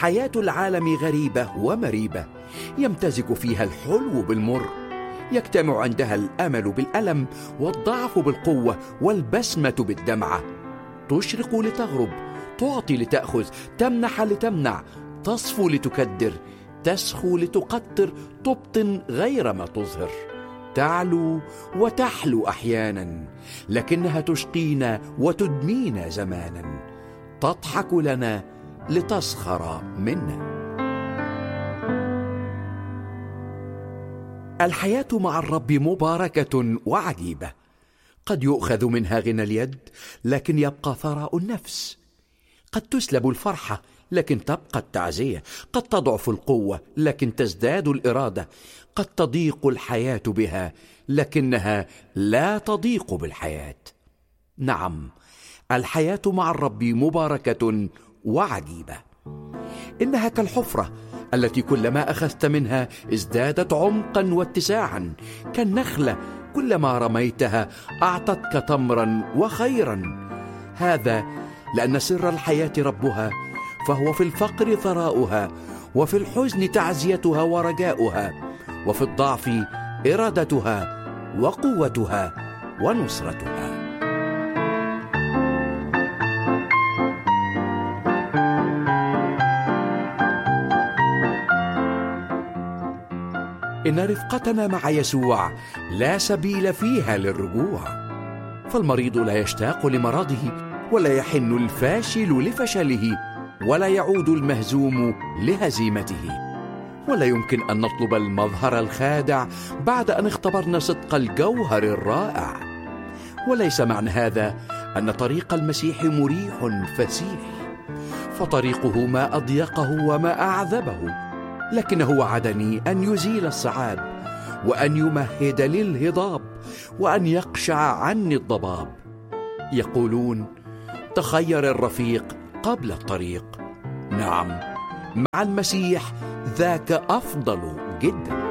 حياة العالم غريبة ومريبة، يمتزج فيها الحلو بالمر، يجتمع عندها الأمل بالألم، والضعف بالقوة، والبسمة بالدمعة. تشرق لتغرب، تعطي لتأخذ، تمنح لتمنع، تصفو لتكدر، تسخو لتقطر، تبطن غير ما تظهر، تعلو وتحلو أحيانا، لكنها تشقينا وتدمينا زمانا، تضحك لنا لتسخر منا. الحياة مع الرب مباركة وعجيبة، قد يؤخذ منها غنى اليد لكن يبقى ثراء النفس، قد تسلب الفرحة لكن تبقى التعزية، قد تضعف القوة لكن تزداد الإرادة، قد تضيق الحياة بها لكنها لا تضيق بالحياة. نعم، الحياة مع الرب مباركة وعجيبة. إنها كالحفرة التي كلما أخذت منها ازدادت عمقا واتساعا، كالنخلة كلما رميتها أعطتك تمرا وخيرا. هذا لأن سر الحياة ربها، فهو في الفقر ثراؤها، وفي الحزن تعزيتها ورجاؤها، وفي الضعف إرادتها وقوتها ونصرتها. إن رفقتنا مع يسوع لا سبيل فيها للرجوع، فالمريض لا يشتاق لمرضه، ولا يحن الفاشل لفشله، ولا يعود المهزوم لهزيمته. ولا يمكن أن نطلب المظهر الخادع بعد أن اختبرنا صدق الجوهر الرائع. وليس معنى هذا أن طريق المسيح مريح فسيح، فطريقه ما أضيقه وما أعذبه، لكنه وعدني أن يزيل الصعاب، وأن يمهد للهضاب، وأن يقشع عني الضباب. يقولون: تخير الرفيق قبل الطريق. نعم، مع المسيح ذاك أفضل جدا.